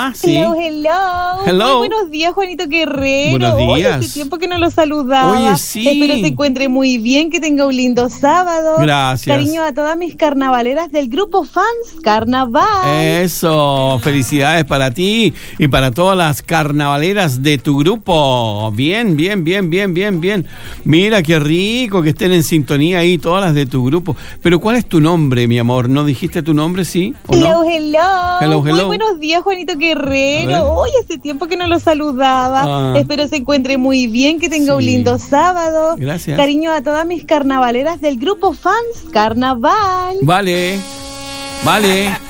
Hola, sí. Hello. Muy buenos días, Juanito Guerrero. Buenos días. Hace tiempo que no lo saludaba. Oye, sí. Espero se encuentre muy bien, que tenga un lindo sábado. Gracias. Cariño a todas mis carnavaleras del grupo Fans Carnaval. Eso, felicidades para ti y para todas las carnavaleras de tu grupo. Bien. Mira qué rico que estén en sintonía ahí todas las de tu grupo. Pero ¿cuál es tu nombre, mi amor? ¿No dijiste tu nombre, sí o no? Hello. Muy buenos días, Juanito Guerrero. Hoy hace tiempo que no lo saludaba. Espero se encuentre muy bien, que tenga un lindo sábado. Gracias. Cariño a todas mis carnavaleras del grupo Fans Carnaval. Vale.